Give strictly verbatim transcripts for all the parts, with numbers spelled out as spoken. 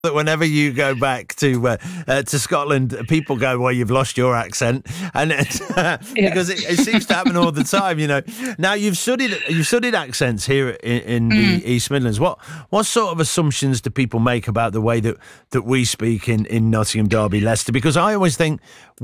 that whenever you go back to uh, uh, to Scotland, people go, "Well, you've lost your accent," and it's, uh, Yeah. because it, it seems to happen all the time. You know. Now you've studied you've studied accents here in, in Mm. the East Midlands. What what sort of assumptions do people make about the way that, that we speak in, in Nottingham, Derby, Leicester? Because I always think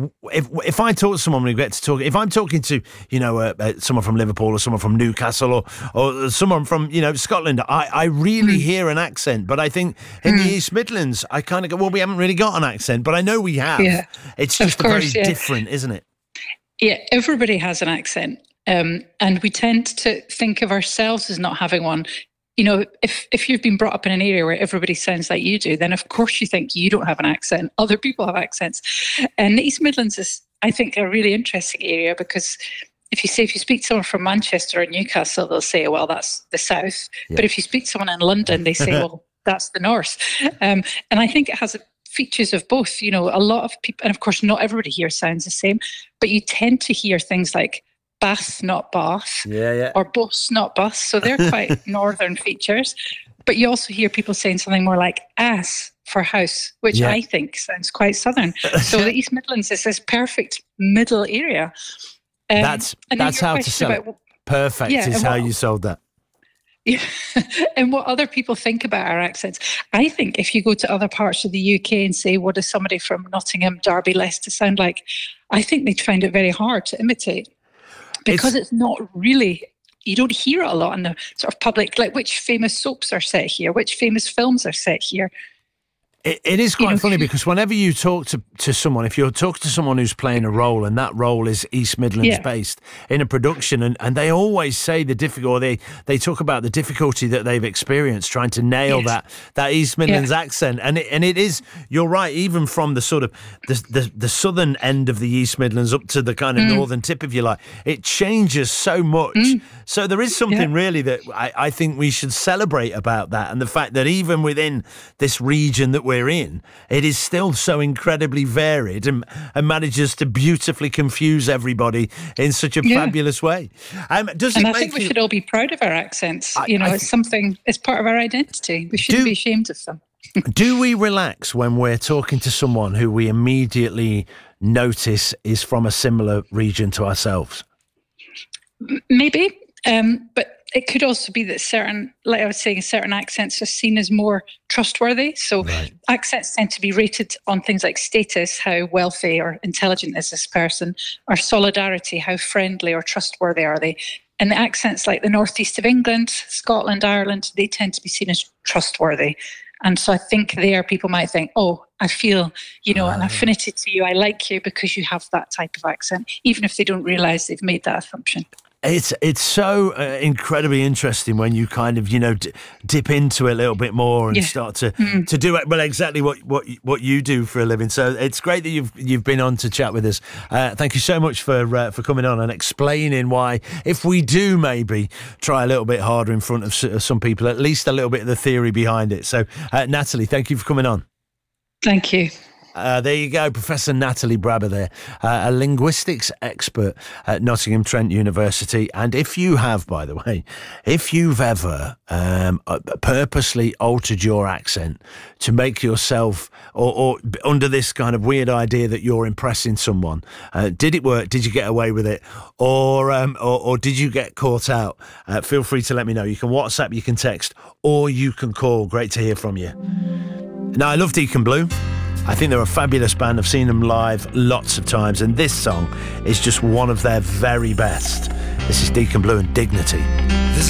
if if I talk to someone, we get to talk. If I'm talking to you know uh, uh, someone from Liverpool or someone from Newcastle or or someone from you know Scotland, I, I really Mm. hear an accent. But I think in the East Midlands, I kind of go, well, we haven't really got an accent, but I know we have. Yeah. It's Of just course, very yeah. different, isn't it? Yeah, everybody has an accent. Um, and we tend to think of ourselves as not having one. You know, if, if you've been brought up in an area where everybody sounds like you do, then of course you think you don't have an accent. Other people have accents. And the East Midlands is, I think, a really interesting area because if you say, if you speak to someone from Manchester or Newcastle, they'll say, well, that's the south. Yeah. But if you speak to someone in London, they say, well, that's the north. Um, and I think it has features of both. You know, a lot of people, and of course, not everybody here sounds the same, but you tend to hear things like Bath, not Bath, Yeah, yeah. or bus, not bus. So they're quite northern features. But you also hear people saying something more like ass for house, which Yeah. I think sounds quite southern. So the East Midlands is this perfect middle area. Um, That's and then that's your how to question sell it. about- Perfect Yeah, is and how what- you sold that. Yeah. And what other people think about our accents. I think if you go to other parts of the U K and say, what does somebody from Nottingham, Derby, Leicester sound like? I think they'd find it very hard to imitate because it's, it's not really, you don't hear it a lot in the sort of public, like which famous soaps are set here, which famous films are set here. It, it is quite You know, funny because whenever you talk to, to someone, if you're talking to someone who's playing a role and that role is East Midlands Yeah. based in a production, and, and they always say the difficulty, they, they talk about the difficulty that they've experienced trying to nail Yes. that that East Midlands accent. And it, and it is, you're right, even from the sort of the, the, the southern end of the East Midlands up to the kind of Mm. northern tip, if you like, it changes so much. Mm. So there is something Yeah. really that I, I think we should celebrate about that, and the fact that even within this region that we're in, it is still so incredibly varied and, and manages to beautifully confuse everybody in such a Yeah. fabulous way. Um, does And it I make think we you, should all be proud of our accents. I- you know, I it's th- something, it's part of our identity. We shouldn't Do- be ashamed of them. do we relax when we're talking to someone who we immediately notice is from a similar region to ourselves? M- Maybe, um, but it could also be that certain, like I was saying, certain accents are seen as more trustworthy. So Right. accents tend to be rated on things like status, how wealthy or intelligent is this person, or solidarity, how friendly or trustworthy are they. And the accents like the northeast of England, Scotland, Ireland, they tend to be seen as trustworthy. And so I think there people might think, oh, I feel, you know, an affinity to you. I like you because you have that type of accent, even if they don't realise they've made that assumption. It's it's so uh, incredibly interesting when you kind of you know d- dip into it a little bit more and Yeah. start to Mm. to do it well exactly what what you- what you do for a living. So it's great that you've you've been on to chat with us. Uh, thank you so much for uh, for coming on and explaining why, if we do maybe try a little bit harder in front of s- some people, at least a little bit of the theory behind it. So uh, Natalie, thank you for coming on. Thank you. Uh, there you go, Professor Natalie Brabber there, uh, a linguistics expert at Nottingham Trent University. And if you have, by the way, if you've ever um, uh, purposely altered your accent to make yourself, or, or under this kind of weird idea that you're impressing someone, uh, did it work? Did you get away with it? Or, um, or, or did you get caught out? Uh, feel free to let me know. You can WhatsApp, you can text, or you can call. Great to hear from you. Now, I love Deacon Blue. I think they're a fabulous band. I've seen them live lots of times, and this song is just one of their very best. This is Deacon Blue and Dignity.